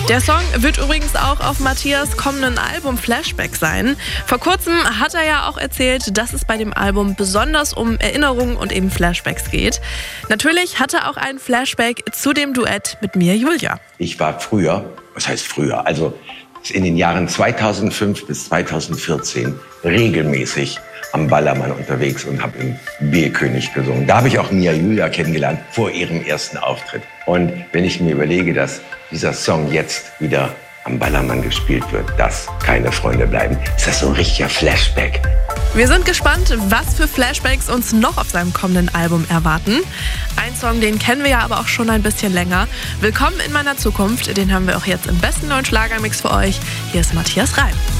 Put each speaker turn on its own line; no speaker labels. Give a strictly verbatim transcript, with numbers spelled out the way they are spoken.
Der Song wird übrigens auch auf Matthias' kommenden Album Flashback sein. Vor kurzem hat er ja auch erzählt, dass es bei dem Album besonders um Erinnerungen und eben Flashbacks geht. Natürlich hat er auch ein Flashback zu dem Duett mit Mia Julia.
Ich war früher, was heißt früher, also in den Jahren zweitausendfünf bis zweitausendvierzehn regelmäßig am Ballermann unterwegs und habe im B-König gesungen. Da habe ich auch Mia Julia kennengelernt vor ihrem ersten Auftritt. Und wenn ich mir überlege, dass dieser Song jetzt wieder am Ballermann gespielt wird, dass keine Freunde bleiben, ist das so ein richtiger Flashback.
Wir sind gespannt, was für Flashbacks uns noch auf seinem kommenden Album erwarten. Ein Song, den kennen wir ja aber auch schon ein bisschen länger. Willkommen in meiner Zukunft, den haben wir auch jetzt im besten neuen Schlagermix für euch. Hier ist Matthias Reim.